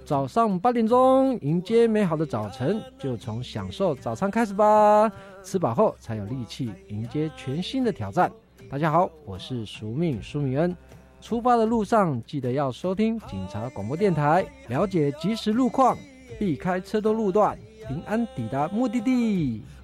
早上8点钟，迎接美好的早晨，就从享受早餐开始吧。吃饱后才有力气迎接全新的挑战。大家好，我是宿命苏明恩。出发的路上记得要收听警察广播电台，了解即时路况，避开车多路段，平安抵达目的地。